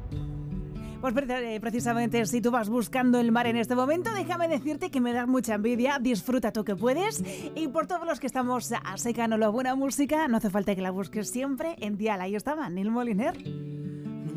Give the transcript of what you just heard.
Pues precisamente si tú vas buscando el mar en este momento, déjame decirte que me da mucha envidia, disfruta tú que puedes, y por todos los que estamos a secano la buena música, no hace falta que la busques siempre en Dial. Ahí estaba Neil Moliner.